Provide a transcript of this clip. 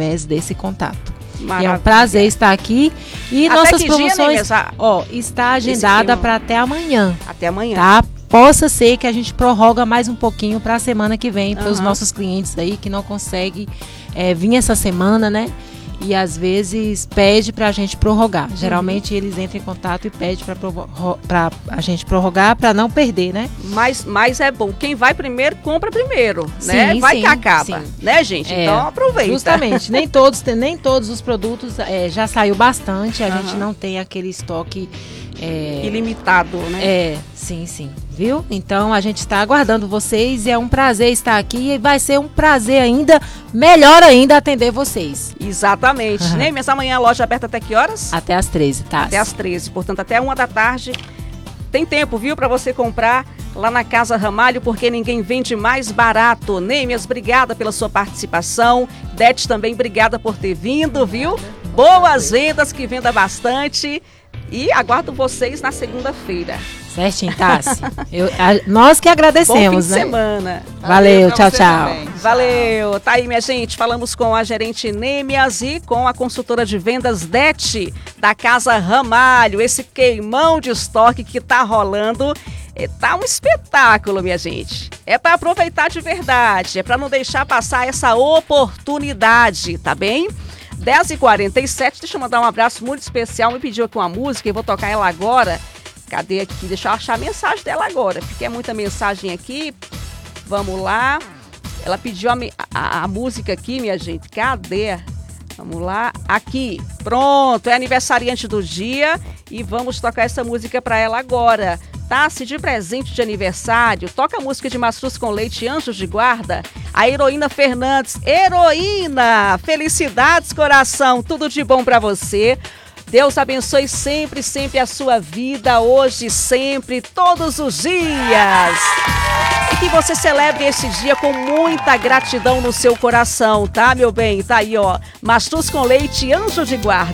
através desse contato. Maravilha. É um prazer estar aqui. E até nossas que promoções dia, está agendada para até amanhã. Até amanhã. Tá? Possa ser que a gente prorroga mais um pouquinho para a semana que vem, para os nossos clientes aí que não conseguem vir essa semana, né? E às vezes pede para a gente prorrogar. Geralmente eles entram em contato e pedem para a gente prorrogar para não perder, né? Mas é bom. Quem vai primeiro, compra primeiro, né? Vai que acaba, né, gente? Então aproveita. Justamente. Nem todos os produtos já saiu bastante. A gente não tem aquele estoque ilimitado, né? Sim. Viu? Então a gente está aguardando vocês e é um prazer estar aqui e vai ser um prazer ainda, melhor ainda, atender vocês. Exatamente. Né? Mas amanhã a loja é aberta até que horas? Até às 13, tá? Até às 13, portanto até 1 da tarde. Tem tempo, viu, para você comprar lá na Casa Ramalho, porque ninguém vende mais barato. Nêmias, obrigada pela sua participação. Dete também, obrigada por ter vindo, viu? Boas vendas, que venda bastante. E aguardo vocês na segunda-feira. Certinho, Tassi. Nós que agradecemos, Bom fim de semana. Valeu, tchau. Valeu. Tá aí, minha gente. Falamos com a gerente Nêmias e com a consultora de vendas Dete, da Casa Ramalho. Esse queimão de estoque que tá rolando. Tá um espetáculo, minha gente. É para aproveitar de verdade. É para não deixar passar essa oportunidade, tá bem? 10h47, deixa eu mandar um abraço muito especial. Me pediu aqui uma música e vou tocar ela agora. Cadê aqui? Deixa eu achar a mensagem dela agora, porque é muita mensagem aqui. Vamos lá. Ela pediu a música aqui, minha gente. Cadê? Vamos lá. Aqui. Pronto, é aniversariante do dia e vamos tocar essa música para ela agora. Tassi, de presente de aniversário, toca a música de Mastruz com Leite, Anjos de Guarda. A Heroína Fernandes. Heroína! Felicidades, coração! Tudo de bom para você. Deus abençoe sempre, sempre a sua vida, hoje, sempre, todos os dias. E que você celebre esse dia com muita gratidão no seu coração, tá, meu bem? Tá aí, ó. Mastruz com Leite, Anjo de Guarda.